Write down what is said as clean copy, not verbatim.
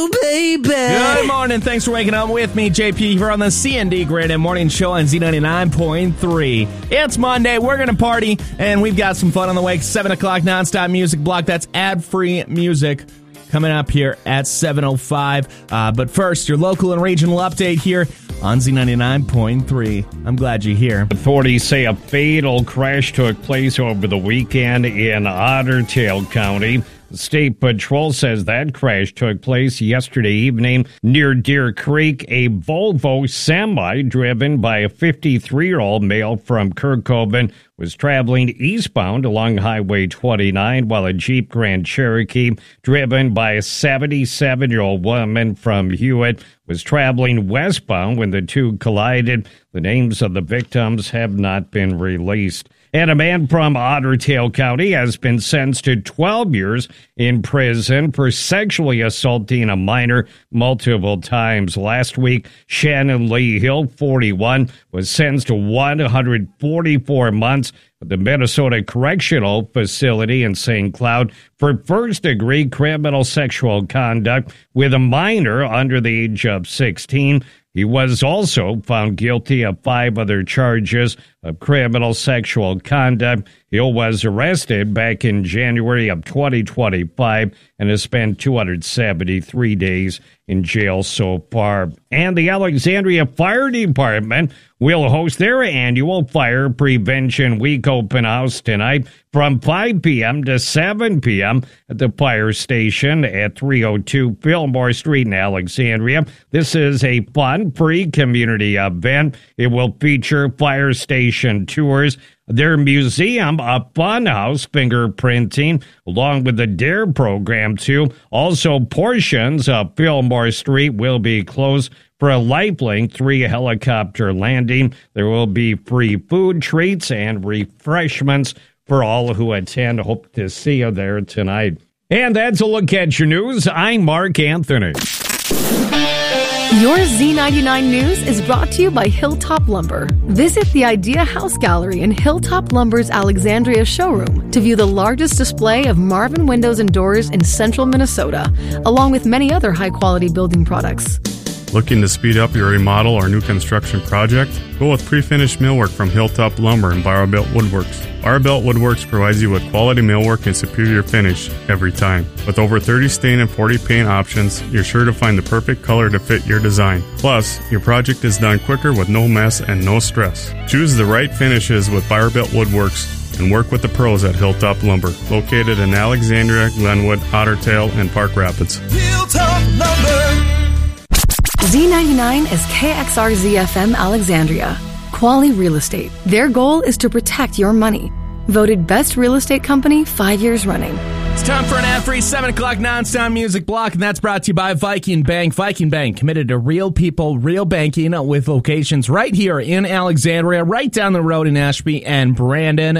Baby. Good morning. Thanks for waking up with me, JP, here on the CND Grid and Morning Show on Z99.3. It's Monday. We're going to party, and we've got some fun on the way. 7 o'clock nonstop music block. That's ad-free music coming up here at 7:05. But first, your local and regional update here on Z99.3. I'm glad you're here. Authorities say a fatal crash took place over the weekend in Otter Tail County. The State Patrol says that crash took place yesterday evening near Deer Creek. A Volvo semi driven by a 53-year-old male from Kirkhoven was traveling eastbound along Highway 29, while a Jeep Grand Cherokee driven by a 77-year-old woman from Hewitt was traveling westbound when the two collided. The names of the victims have not been released. And a man from Otter Tail County has been sentenced to 12 years in prison for sexually assaulting a minor multiple times. Last week, Shannon Lee Hill, 41, was sentenced to 144 months at the Minnesota Correctional Facility in St. Cloud for first-degree criminal sexual conduct with a minor under the age of 16. He was also found guilty of 5 other charges of criminal sexual conduct. Hill was arrested back in January of 2025 and has spent 273 days in jail so far. And the Alexandria Fire Department will host their annual Fire Prevention Week open house tonight from 5 p.m. to 7 p.m. at the fire station at 302 Fillmore Street in Alexandria. This is a fun, free community event. It will feature fire station tours, their museum, a fun house, fingerprinting, along with the DARE program, too. Also, portions of Fillmore Street will be closed for a Lifelink 3 helicopter landing. There will be free food, treats, and refreshments for all who attend. Hope to see you there tonight. And that's a look at your news. I'm Mark Anthony. Your Z99 News is brought to you by Hilltop Lumber. Visit the Idea House Gallery in Hilltop Lumber's Alexandria showroom to view the largest display of Marvin windows and doors in central Minnesota, along with many other high-quality building products. Looking to speed up your remodel or new construction project? Go with pre-finished millwork from Hilltop Lumber and Barrowbuilt Woodworks. Barrowbuilt Woodworks provides you with quality millwork and superior finish every time. With over 30 stain and 40 paint options, you're sure to find the perfect color to fit your design. Plus, your project is done quicker with no mess and no stress. Choose the right finishes with Barrowbuilt Woodworks and work with the pros at Hilltop Lumber, located in Alexandria, Glenwood, Otter Tail, and Park Rapids. Hilltop Lumber. Z99 is KXRZ-FM Alexandria. Quali Real Estate. Their goal is to protect your money. Voted Best Real Estate Company 5 years running. It's time for an ad-free 7 o'clock nonstop music block, and that's brought to you by Viking Bank. Viking Bank, committed to real people, real banking, with locations right here in Alexandria, right down the road in Ashby and Brandon.